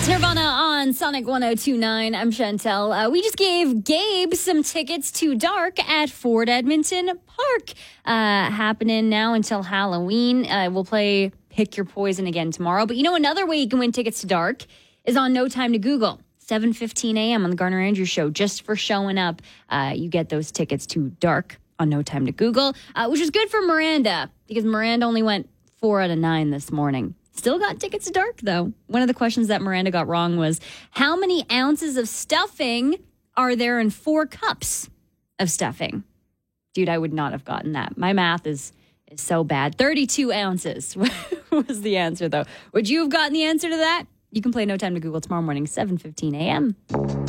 Nirvana on Sonic 102.9. I'm Chantel. We just gave Gabe some tickets to Dark at Ford Edmonton Park. Happening now until Halloween. We'll play Pick Your Poison again tomorrow. But you know, another way you can win tickets to Dark is on No Time to Google. 7:15 a.m. on the Garner Andrews Show. Just for showing up, you get those tickets to Dark on No Time to Google, which is good for Miranda because Miranda only went 4 out of 9 this morning. Still got tickets to Dark, though. One of the questions that Miranda got wrong was, how many ounces of stuffing are there in 4 cups of stuffing? Dude, I would not have gotten that. My math is so bad. 32 ounces was the answer, though. Would you have gotten the answer to that? You can play No Time to Google tomorrow morning, 7:15 a.m.